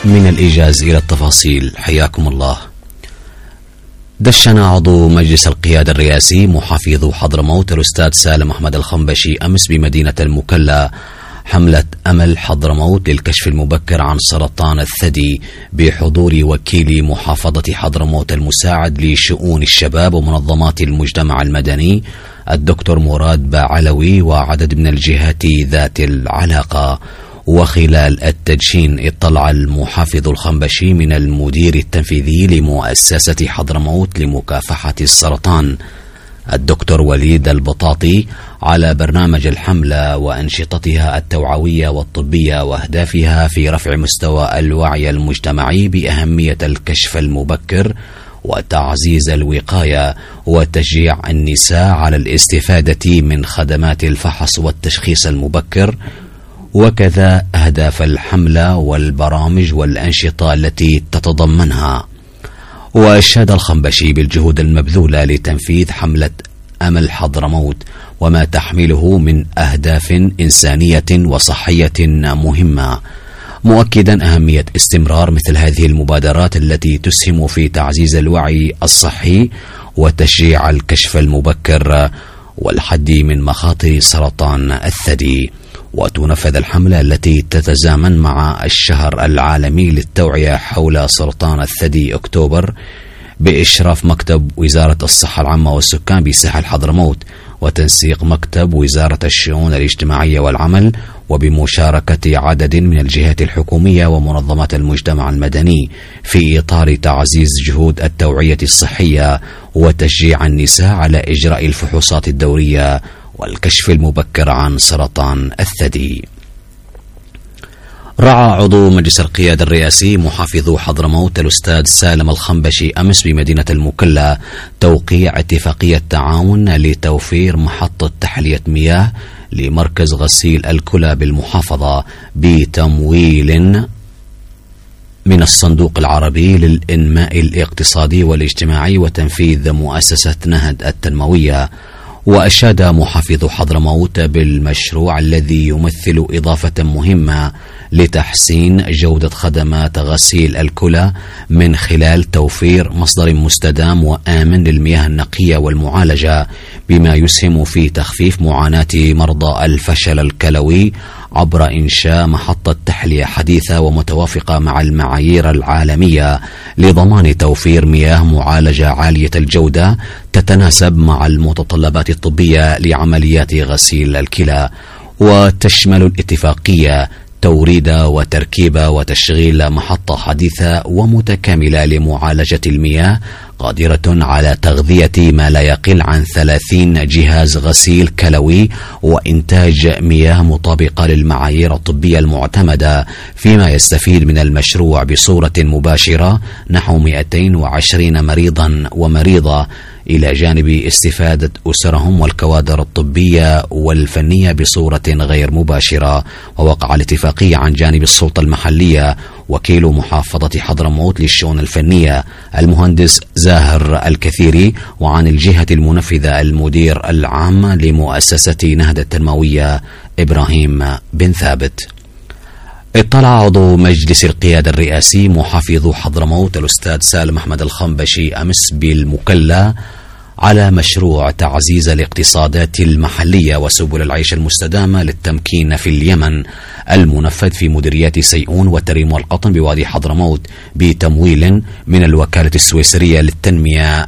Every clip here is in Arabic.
من الإيجاز إلى التفاصيل، حياكم الله. دشن عضو مجلس القيادة الرئاسي محافظ حضرموت الأستاذ سالم أحمد الخنبشي أمس بمدينة المكلا حملة أمل حضرموت للكشف المبكر عن سرطان الثدي بحضور وكيل محافظة حضرموت المساعد لشؤون الشباب ومنظمات المجتمع المدني الدكتور مراد بعلوي وعدد من الجهات ذات العلاقة. وخلال التدشين اطلع المحافظ الخنبشي من المدير التنفيذي لمؤسسة حضرموت لمكافحة السرطان الدكتور وليد البطاطي على برنامج الحملة وأنشطتها التوعوية والطبية وأهدافها في رفع مستوى الوعي المجتمعي بأهمية الكشف المبكر وتعزيز الوقاية وتشجيع النساء على الاستفادة من خدمات الفحص والتشخيص المبكر، وكذا أهداف الحملة والبرامج والأنشطة التي تتضمنها. وأشاد الخنبشي بالجهود المبذولة لتنفيذ حملة أمل حضرموت وما تحمله من أهداف إنسانية وصحية مهمة، مؤكدا أهمية استمرار مثل هذه المبادرات التي تسهم في تعزيز الوعي الصحي وتشجيع الكشف المبكر والحد من مخاطر سرطان الثدي. وتنفذ الحملة التي تتزامن مع الشهر العالمي للتوعية حول سرطان الثدي أكتوبر بإشراف مكتب وزارة الصحة العامة والسكان بساحل حضرموت وتنسيق مكتب وزارة الشؤون الاجتماعية والعمل وبمشاركة عدد من الجهات الحكومية ومنظمات المجتمع المدني في إطار تعزيز جهود التوعية الصحية وتشجيع النساء على إجراء الفحوصات الدورية والكشف المبكر عن سرطان الثدي. رعى عضو مجلس القيادة الرئاسي محافظ حضرموت الأستاذ سالم الخنبشي أمس بمدينة المكلا توقيع اتفاقية تعاون لتوفير محطة تحلية مياه لمركز غسيل الكلى بالمحافظة بتمويل من الصندوق العربي للإنماء الاقتصادي والاجتماعي وتنفيذ مؤسسة نهد التنموية. وأشاد محافظ حضرموت بالمشروع الذي يمثل إضافة مهمة لتحسين جودة خدمات غسيل الكلى من خلال توفير مصدر مستدام وآمن للمياه النقية والمعالجة، بما يسهم في تخفيف معاناة مرضى الفشل الكلوي عبر إنشاء محطة تحلية حديثة ومتوافقة مع المعايير العالمية لضمان توفير مياه معالجة عالية الجودة تتناسب مع المتطلبات الطبية لعمليات غسيل الكلى. وتشمل الاتفاقية توريد وتركيب وتشغيل محطة حديثة ومتكاملة لمعالجة المياه قادرة على تغذية ما لا يقل عن 30 جهاز غسيل كلوي وإنتاج مياه مطابقة للمعايير الطبية المعتمدة، فيما يستفيد من المشروع بصورة مباشرة نحو 220 مريضا ومريضة، إلى جانب استفادة أسرهم والكوادر الطبية والفنية بصورة غير مباشرة. ووقع الاتفاقية عن جانب السلطة المحلية وكيل محافظة حضرموت للشؤون الفنية المهندس زاهر الكثيري، وعن الجهة المنفذة المدير العام لمؤسسة نهد التنموية إبراهيم بن ثابت. اطلع عضو مجلس القيادة الرئاسي محافظ حضرموت الأستاذ سالم أحمد الخنبشي أمس بالمكلا على مشروع تعزيز الاقتصادات المحلية وسبل العيش المستدامة للتمكين في اليمن المنفذ في مديريات سيئون والتريم والقطن بوادي حضرموت بتمويل من الوكالة السويسرية للتنمية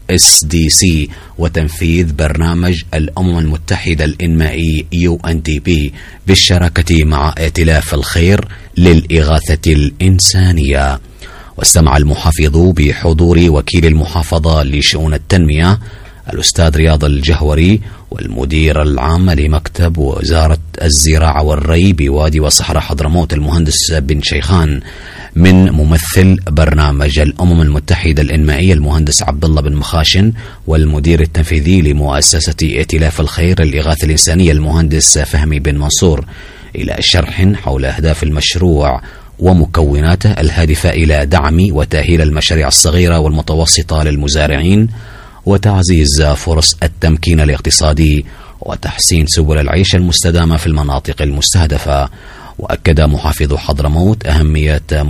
SDC وتنفيذ برنامج الأمم المتحدة الإنمائي UNDP بالشراكة مع ائتلاف الخير للإغاثة الإنسانية. واستمع المحافظ بحضور وكيل المحافظة لشؤون التنمية الأستاذ رياض الجهوري والمدير العام لمكتب وزارة الزراعة والري بوادي وصحراء حضرموت المهندس بن شيخان من ممثل برنامج الأمم المتحدة الإنمائية المهندس عبد الله بن مخاشن والمدير التنفيذي لمؤسسة ائتلاف الخير للإغاثة الإنسانية المهندس فهمي بن منصور، إلى شرح حول أهداف المشروع ومكوناته الهادفة إلى دعم وتأهيل المشاريع الصغيرة والمتوسطة للمزارعين وتعزيز فرص التمكين الاقتصادي وتحسين سبل العيش المستدامة في المناطق المستهدفة. وأكد محافظ حضرموت أهمية